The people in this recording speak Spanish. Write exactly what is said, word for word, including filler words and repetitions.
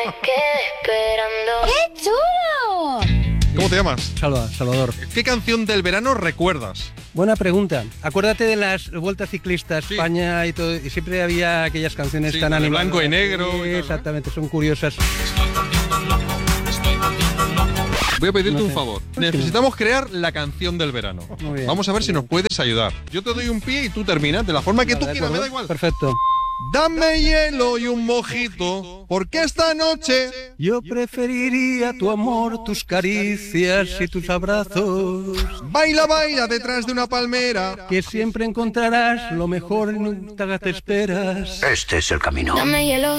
quedé esperando. ¡Qué chulo! ¿Cómo te llamas? Salva, Salvador. ¿Qué canción del verano recuerdas? Buena pregunta. Acuérdate de las vueltas ciclistas, Sí. España y todo, y siempre había aquellas canciones Sí, tan la de animadas. blanco y negro y Sí, tal, ¿no? exactamente, son curiosas. Voy a pedirte No un sé. favor. ¿Por qué no? Necesitamos crear la canción del verano. Muy bien. Vamos a ver si nos puedes ayudar. Yo te doy un pie y tú terminas de la forma que Vale, tú ¿de quieras, me acuerdo? da igual. Perfecto. Dame hielo y un mojito, porque esta noche... Yo preferiría tu amor, tus caricias y tus abrazos, Baila, baila detrás de una palmera. que siempre encontrarás lo mejor y nunca te esperas. Este es el camino. Dame hielo.